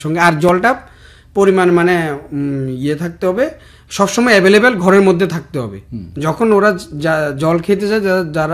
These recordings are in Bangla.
সঙ্গে। আর জলটা পরিমাণ মানে ইয়ে থাকতে হবে, সবসময় অ্যাভেলেবেল ঘরের মধ্যে থাকতে হবে। যখন ওরা জল খেতে যায়,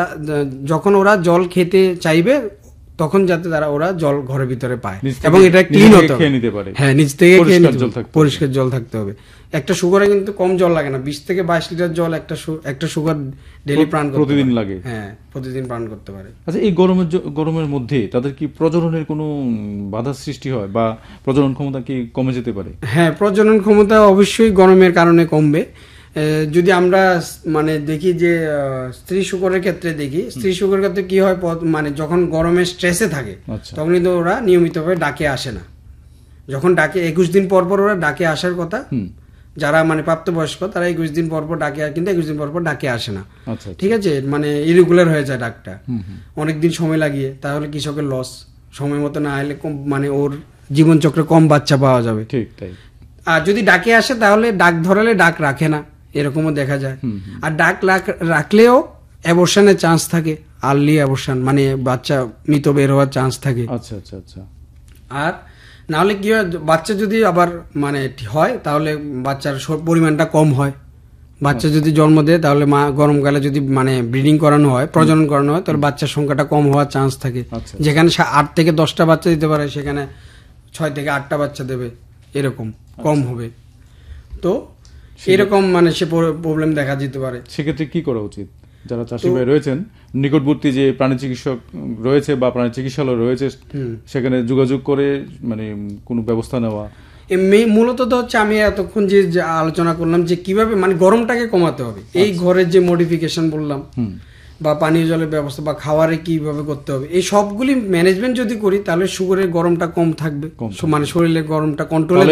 যখন ওরা জল খেতে চাইবে তখন যাতে ওরা জল ঘরের ভিতরে পায় এবং এটা ক্লিন হতে হবে। হ্যাঁ, নিচ থেকে পরিষ্কার জল থাকতে হবে। একটা শুকরে কিন্তু কম জল লাগে না, 20 থেকে 22 লিটার জল একটা শুকর ডেইলি পান প্রতিদিন লাগে। হ্যাঁ, প্রতিদিন পান করতে পারে। আচ্ছা, এই গরমের মধ্যে তাদের কি প্রজননের কোনো বাধা সৃষ্টি হয় বা প্রজনন ক্ষমতা কি কমে যেতে পারে? হ্যাঁ, প্রজনন ক্ষমতা অবশ্যই গরমের কারণে কমবে। যদি আমরা মানে দেখি যে স্ত্রী শুকরের ক্ষেত্রে দেখি, স্ত্রী শুকরের ক্ষেত্রে কি হয়, মানে যখন গরমের স্ট্রেসে থাকে তখন কিন্তু ওরা নিয়মিতভাবে ডাকে আসে না। যখন ডাকে 21 দিন পর পর ওরা ডাকে আসার কথা, যারা মানে প্রাপ্তবয়স্ক তারা 21 দিন পর পর ডাকে, কিন্তু 21 দিন পর পর ডাকে আসে না। ঠিক আছে, মানে ইরেগুলার হয়ে যায় ডাকটা, অনেকদিন সময় লাগিয়ে, তাহলে কৃষকের লস। সময় মতো না এলে মানে ওর জীবনচক্রে কম বাচ্চা পাওয়া যাবে। ঠিক তাই। আর যদি ডাকে আসে তাহলে ডাক ধরালে ডাক রাখে না, এরকমও দেখা যায়। আর ডাক রাখলেও অ্যাবর্শনের চান্স থাকে, আর্লি অ্যাবর্শন, মানে বাচ্চা মৃত বের হওয়ার চান্স থাকে। আচ্ছা আচ্ছা আচ্ছা। আর নাহলে কি হয়, বাচ্চা যদি আবার মানে হয় তাহলে বাচ্চার পরিমাণটা কম হয়। বাচ্চা যদি জন্ম দেয় তাহলে মা গরমকালে যদি মানে ব্রিডিং করানো হয়, প্রজনন করানো হয়, তাহলে বাচ্চার সংখ্যাটা কম হওয়ার চান্স থাকে। যেখানে 8 থেকে 10টা বাচ্চা দিতে পারে সেখানে 6 থেকে 8টা বাচ্চা দেবে, এরকম কম হবে। তো এরকম মানে সে প্রবলেম দেখা যেতে পারে। সেক্ষেত্রে কি করা উচিত? যারা চাষি ভাই রয়েছেন, নিকটবর্তী যে প্রাণী চিকিৎসক রয়েছে বা প্রাণী চিকিৎসালয় রয়েছে, সেখানে যোগাযোগ করে মানে কোনো ব্যবস্থা নেওয়া। মূলত তো হচ্ছে আমি এতক্ষণ যে আলোচনা করলাম যে কিভাবে মানে গরমটাকে কমাতে হবে, এই ঘরের যে মডিফিকেশন বললাম বা পানীয় জলের ব্যবস্থা বা খাওয়ারে কিভাবে করতে হবে, এই সবগুলি ম্যানেজমেন্ট যদি করি তাহলে সুগারের গরমটা কম থাকবে, মানে শরীরের গরমটা কন্ট্রোলে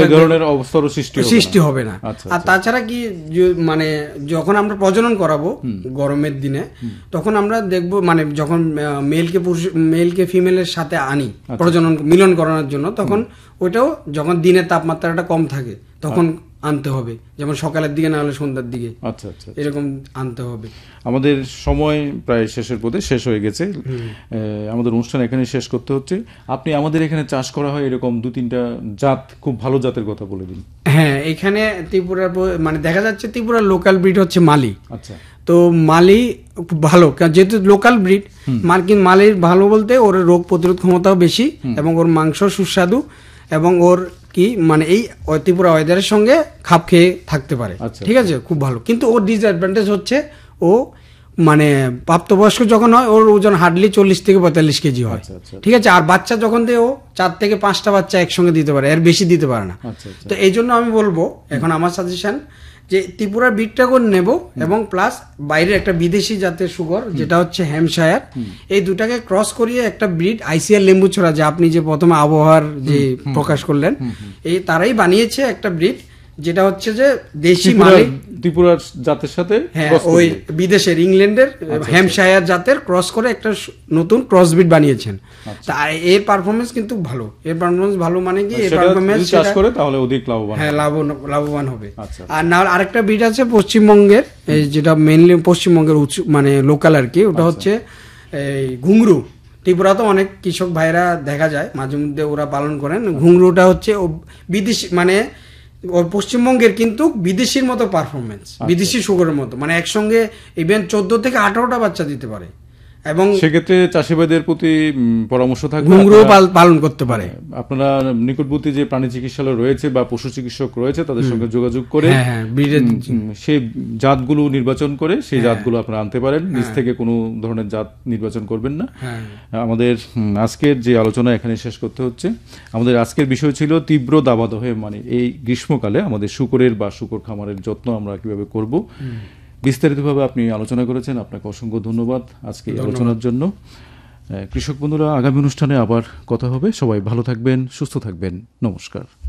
সৃষ্টি হবে না। আর তাছাড়া কি মানে যখন আমরা প্রজনন করাবো গরমের দিনে, তখন আমরা দেখবো মানে যখন মেলকে ফিমেলের সাথে আনি প্রজনন মিলন করানোর জন্য, তখন ওইটাও যখন দিনের তাপমাত্রাটা কম থাকে তখন আনতে হবে, যেমন সকালের দিকে না হলে সন্ধ্যার দিকে। আচ্ছা আচ্ছা, এরকম আনতে হবে। আমাদের সময় প্রায় শেষের পথে, শেষ হয়ে গেছে। আমাদের অনুষ্ঠান এখানে শেষ করতে হচ্ছে। আপনি আমাদের এখানে চাষ করা হয় এরকম 2-3টা জাত, খুব ভালো জাতের কথা বলে দিন। হ্যাঁ, এখানে ত্রিপুরার মানে দেখা যাচ্ছে ত্রিপুরার লোকাল ব্রিড হচ্ছে মালি। আচ্ছা, তো মালি খুব ভালো, যেহেতু লোকাল ব্রিড। মালির ভালো বলতে ওর রোগ প্রতিরোধ ক্ষমতাও বেশি এবং ওর মাংস সুস্বাদু এবং ওর কি মানে এই ত্রিপুরা ওয়েদারের সঙ্গে খাপ খেয়ে থাকতে পারে। ঠিক আছে, খুব ভালো। কিন্তু ওর ডিসঅ্যাডভান্টেজ হচ্ছে ও মানে প্রাপ্তবয়স্ক যখন হয় ওর ওজন হার্ডলি 40 থেকে 45 কেজি হয়। ঠিক আছে, আর বাচ্চা যখন দেয় ও 4 থেকে 5টা বাচ্চা একসঙ্গে দিতে পারে, এর বেশি দিতে পারে না। তো এই জন্য আমি বলবো এখন আমার সাজেশন যে ত্রিপুরার ব্রিডটা করে নেব এবং প্লাস বাইরের একটা বিদেশি জাতের সুগর যেটা হচ্ছে হ্যাম্পশায়ার, এই দুটাকে ক্রস করিয়ে একটা ব্রিড আইসিআর লেম্বুছড়া, যে আপনি যে প্রথমে আবহাওয়ার যে প্রকাশ করলেন, এই তারাই বানিয়েছে একটা ব্রিড যেটা হচ্ছে যে দেশি মালিক ত্রিপুরার জাতের সাথে, হ্যাঁ ওই বিদেশের ইংল্যান্ডের হ্যাম্পশায়ার জাতের ক্রস করে একটা নতুন ক্রস ব্রিড বানিয়েছেন। তা এর পারফরমেন্স কিন্তু ভালো, এর পারফরমেন্স ভালো মানে কি এর পারফরমেন্স চাষ করে তাহলে অধিক লাভবান, হ্যাঁ লাভবান হবে। আর না আরেকটা ব্রিড আছে পশ্চিমবঙ্গের, যেটা মেইনলি পশ্চিমবঙ্গের মানে লোকাল আর কি, ওটা হচ্ছে এই ঘুংরু। ত্রিপুরা তো অনেক কৃষক ভাইরা দেখা যায় মাঝে মধ্যে ওরা পালন করেন। ঘুংরুটা হচ্ছে বিদেশি মানে ওর পশ্চিমবঙ্গের কিন্তু বিদেশির মতো পারফরমেন্স, বিদেশি সুগরের মতো, মানে একসঙ্গে ইভেন 14 থেকে 18টা বাচ্চা দিতে পারে। এবং সেক্ষেত্রে চাষিভাইদের প্রতি পরামর্শ থাকবে ঘুংরু পালন করতে পারে। আপনারা নিকটবর্তী যে প্রাণী চিকিৎসালয় রয়েছে বা পশু চিকিৎসক রয়েছে তাদের সঙ্গে যোগাযোগ করে সেই জাতগুলো নির্বাচন করে সেই জাতগুলো আপনারা আনতে পারেন। নিজ থেকে কোনো ধরনের জাত নির্বাচন করবেন না। আমাদের আজকের যে আলোচনা এখানে শেষ করতে হচ্ছে। আমাদের আজকের বিষয় ছিল তীব্র দাবদাহে, মানে এই গ্রীষ্মকালে আমাদের শূকরের বা শূকর খামারের যত্ন আমরা কিভাবে করব। বিস্তারিতভাবে আপনি আলোচনা করেছেন, আপনাকে অসংখ্য ধন্যবাদ আজকে এই আলোচনার জন্য। কৃষক বন্ধুরা, আগামী অনুষ্ঠানে আবার কথা হবে। সবাই ভালো থাকবেন, সুস্থ থাকবেন। নমস্কার।